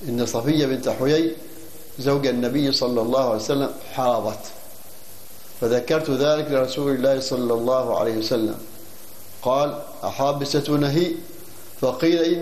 إن صفية بنت حيي زوج النبي صلى الله عليه وسلم حاضت، فذكرت ذلك لرسول الله صلى الله عليه وسلم، قال: أحابستنا هي؟ فقيل: